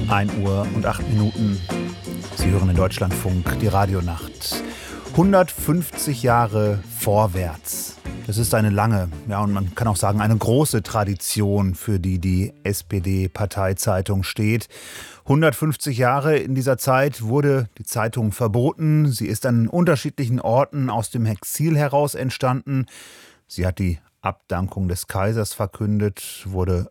1:08. Sie hören in Deutschlandfunk die Radionacht. 150 Jahre vorwärts. Das ist eine lange, ja, und man kann auch sagen, eine große Tradition, für die die SPD-Parteizeitung steht. 150 Jahre in dieser Zeit wurde die Zeitung verboten. Sie ist an unterschiedlichen Orten aus dem Exil heraus entstanden. Sie hat die Abdankung des Kaisers verkündet, wurde